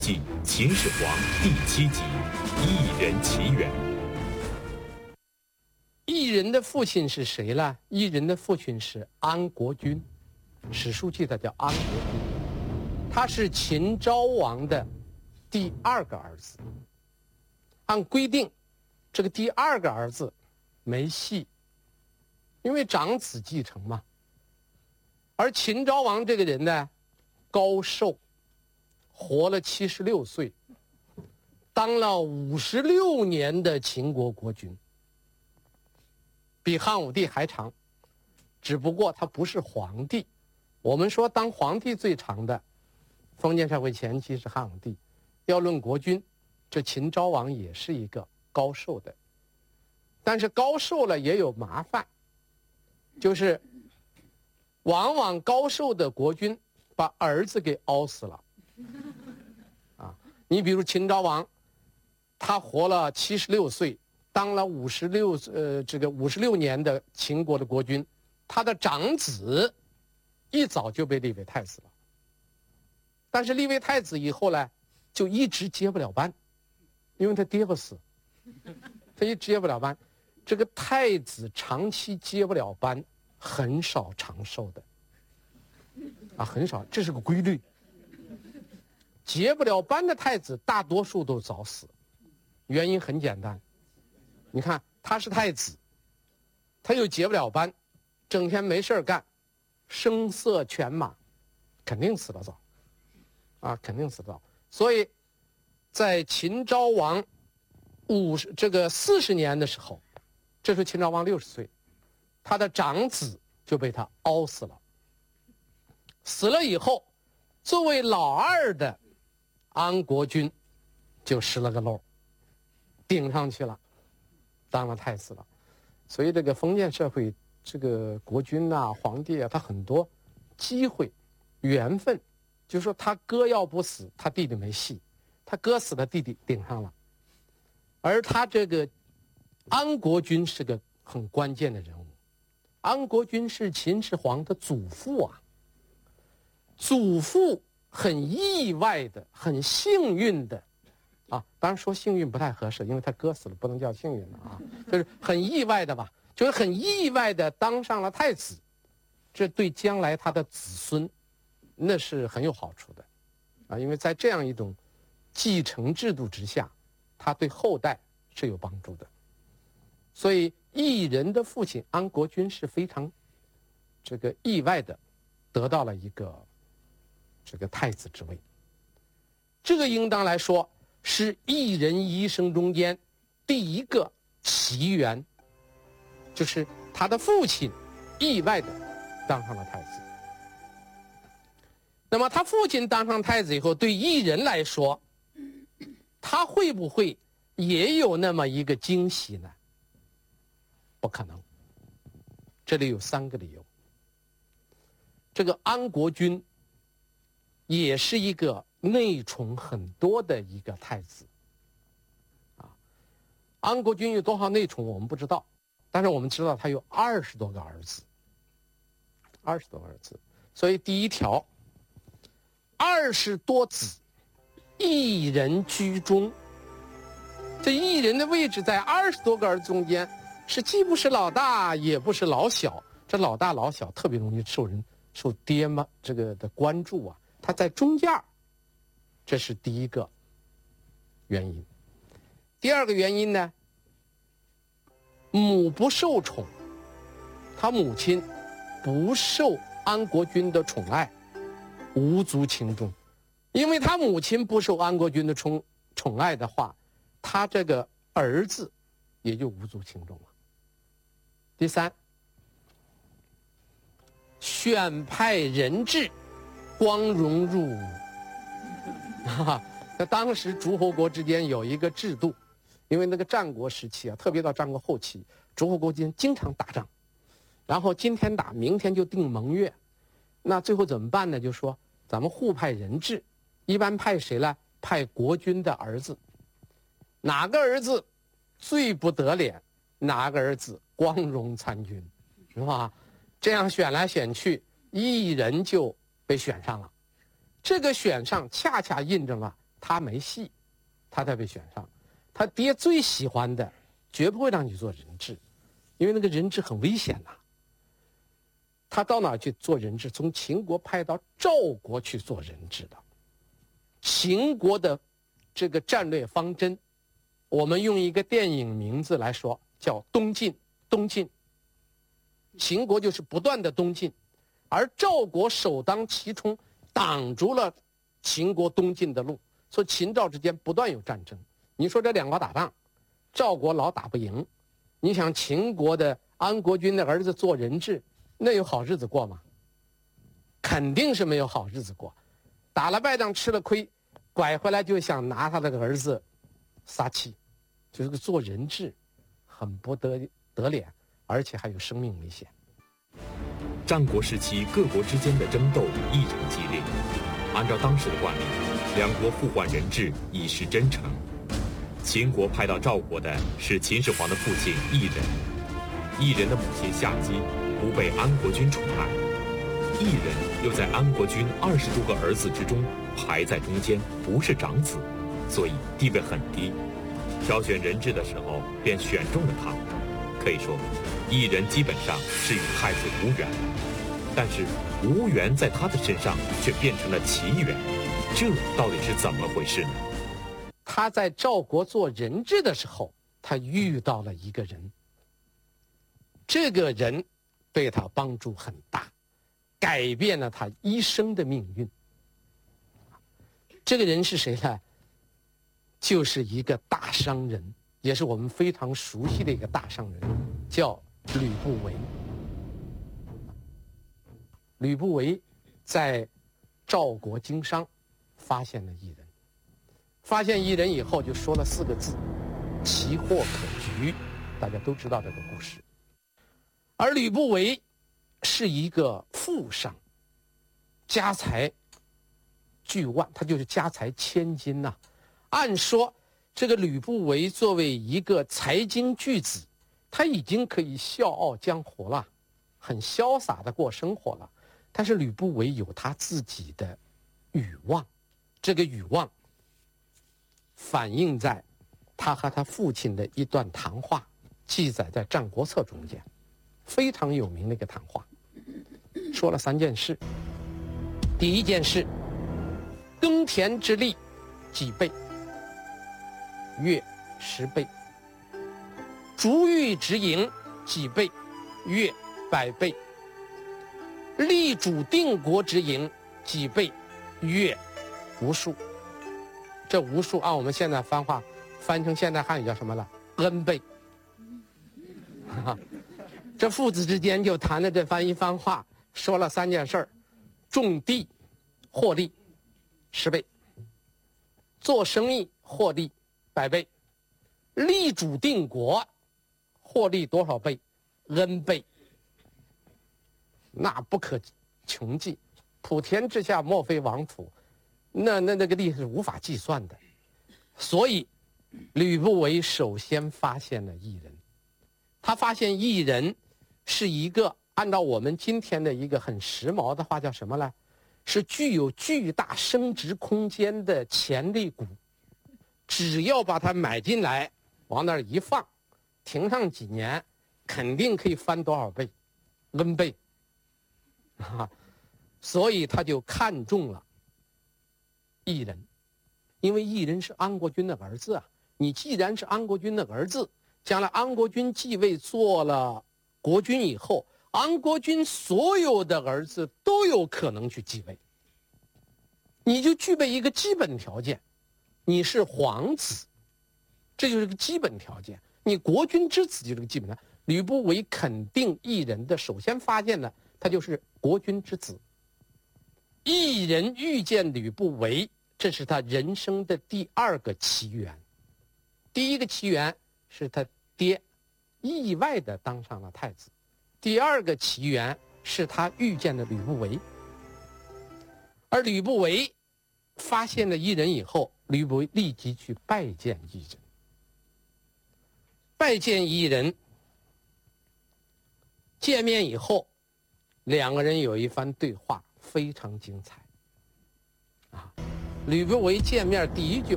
即秦始皇第7集异人起源。 异人的父亲是谁呢？异人的父亲是安国君，史书记载叫安国君，他是秦昭王的第2个儿子。按规定，这个第2个儿子没戏，因为长子继承嘛。而秦昭王这个人呢，高寿，活了76岁，当了56年的秦国国君，比汉武帝还长。只不过他不是皇帝。我们说当皇帝最长的，封建社会前期是汉武帝。要论国君，这秦昭王也是一个高寿的。但是高寿了也有麻烦，就是往往高寿的国君把儿子给熬死了。你比如秦昭王，他活了76岁，当了56年的秦国的国君，他的长子一早就被立为太子了。但是立为太子以后呢，就一直接不了班，因为他爹不死，他一直接不了班。这个太子长期接不了班，很少长寿的，很少，这是个规律。接不了班的太子大多数都早死，原因很简单。你看他是太子，他又接不了班，整天没事干，声色犬马，肯定死得早，肯定死得早。所以在秦昭王40年的时候，这时候秦昭王60岁，他的长子就被他熬死了。死了以后，作为老2的安国君就失了个漏，顶上去了，当了太子了。所以这个封建社会，这个国君皇帝他很多机会缘分，就是说他哥要不死，他弟弟没戏，他哥死了，弟弟顶上了。而他这个安国君是个很关键的人物。安国君是秦始皇的祖父祖父很意外的，很幸运的，当然说幸运不太合适，因为他哥死了，不能叫幸运的就是很意外的吧，就是很意外的当上了太子，这对将来他的子孙那是很有好处的，因为在这样一种继承制度之下，他对后代是有帮助的。所以异人的父亲安国君是非常意外的得到了一个太子之位。这个应当来说是异人一生中间第一个奇缘，就是他的父亲意外的当上了太子。那么他父亲当上太子以后，对异人来说，他会不会也有那么一个惊喜呢？不可能。这里有3个理由。这个安国君也是一个内宠很多的一个太子，安国君有多少内宠我们不知道，但是我们知道他有20多个儿子，20多个儿子。所以第一条，20多子，一人居中。这一人的位置在20多个儿子中间，是既不是老大，也不是老小。这老大老小特别容易受爹妈的关注他在中间，这是第一个原因。第2个原因呢，母不受宠，他母亲不受安国君的宠爱，无足轻重。因为他母亲不受安国君的宠爱的话，他这个儿子也就无足轻重了。第3，选派人质，光荣入伍。那当时诸侯国之间有一个制度，因为那个战国时期特别到战国后期，诸侯国之间经常打仗，然后今天打，明天就定盟约。那最后怎么办呢？就说咱们互派人质，一般派谁呢？派国君的儿子，哪个儿子最不得脸，哪个儿子光荣参军，是吧？这样选来选去，一人就被选上了。这个选上恰恰印证了他没戏，他才被选上。他爹最喜欢的，绝不会让你做人质，因为那个人质很危险呐。他到哪儿去做人质？从秦国派到赵国去做人质的。秦国的这个战略方针，我们用一个电影名字来说，叫东进。东进，秦国就是不断的东进，而赵国首当其冲，挡住了秦国东进的路，所以秦赵之间不断有战争。你说这两国打仗，赵国老打不赢，你想秦国的安国君的儿子做人质，那有好日子过吗？肯定是没有好日子过。打了败仗吃了亏，拐回来就想拿他那个儿子撒气，就是个做人质很不得脸，而且还有生命危险。 战国时期各国之间的争斗异常激烈，按照当时的惯例，两国互换人质以示真诚。秦国派到赵国的是秦始皇的父亲异人，异人的母亲夏姬不被安国君宠爱，异人又在安国君20多个儿子之中排在中间，不是长子，所以地位很低。挑选人质的时候便选中了他。可以说，异人基本上是与太子无缘，但是无缘在他的身上却变成了奇缘，这到底是怎么回事呢？ 他在赵国做人质的时候，他遇到了一个人，这个人对他帮助很大，改变了他一生的命运。这个人是谁呢？就是一个大商人，也是我们非常熟悉的一个大商人，叫吕不韦。吕不韦在赵国经商，发现了异人。发现异人以后，就说了4个字：奇货可居。大家都知道这个故事。而吕不韦是一个富商，家财巨万，他就是家财千金呐。按说，这个吕不韦作为一个财经巨子，他已经可以笑傲江湖了，很潇洒的过生活了。但是吕不韦有他自己的欲望，这个欲望反映在他和他父亲的一段谈话，记载在《战国策》中间，非常有名的一个谈话，说了3件事。第一件事，耕田之力几倍，月10倍；逐玉之营几倍，月100倍；立主定国之营几倍，月无数。这无数按我们现在翻成现代汉语叫什么了？N 倍。这父子之间就谈了这一番话，说了3件事儿：种地获利10倍，做生意获利100倍，立主定国获利多少倍？N 倍。那不可穷尽，普天之下莫非王土，那个利是无法计算的。所以吕不韦首先发现了异人。他发现异人是一个按照我们今天的一个很时髦的话叫什么呢？是具有巨大升值空间的潜力股。只要把它买进来，往那儿一放，停上几年，肯定可以翻多少倍？N 倍。所以他就看中了异人，因为异人是安国君的儿子啊。你既然是安国君的儿子，将来安国君继位做了国君以后，安国君所有的儿子都有可能去继位，你就具备一个基本条件，你是皇子，这就是个基本条件。你国君之子就是个基本条件。吕不韦肯定异人的首先发现呢，他就是国君之子。异人遇见吕不韦，这是他人生的第2个奇缘。第1个奇缘是他爹意外的当上了太子，第2个奇缘是他遇见了吕不韦。而吕不韦发现了异人以后，吕不韦立即去拜见异人。拜见异人，见面以后2个人有一番对话，非常精彩。 吕不韦见面第一句